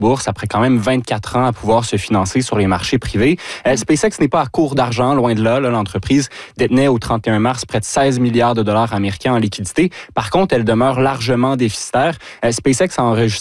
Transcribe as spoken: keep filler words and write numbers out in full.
bourse après quand même vingt-quatre ans à pouvoir se financer sur les marchés privés. Euh, SpaceX n'est pas à court d'argent, loin de là. là l'entreprise détenait au trente et un mars près de seize milliards de dollars américains en liquidité. Par contre, elle demeure largement déficitaire. Euh, SpaceX a enregistré